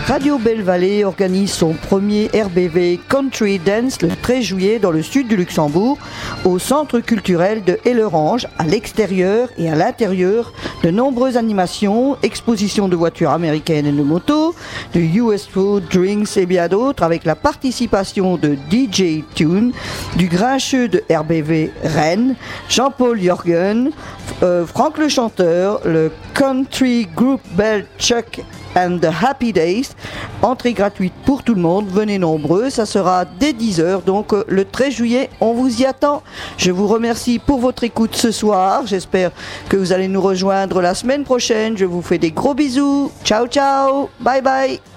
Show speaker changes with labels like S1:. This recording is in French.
S1: Radio Belle-Vallée organise son premier RBV Country Dance le 13 juillet dans le sud du Luxembourg, au centre culturel de Hellerange, à l'extérieur et à l'intérieur. De nombreuses animations, expositions de voitures américaines et de motos, de US Food, Drinks et bien d'autres, avec la participation de DJ Tune, du grincheux de RBV Rennes, Jean-Paul Jorgen, Franck le chanteur, le country group Bell Chuck and the Happy Days. Entrée gratuite pour tout le monde, venez nombreux, ça sera dès 10h, donc le 13 juillet, on vous y attend. Je vous remercie pour votre écoute ce soir, j'espère que vous allez nous rejoindre la semaine prochaine, je vous fais des gros bisous, ciao ciao, bye bye.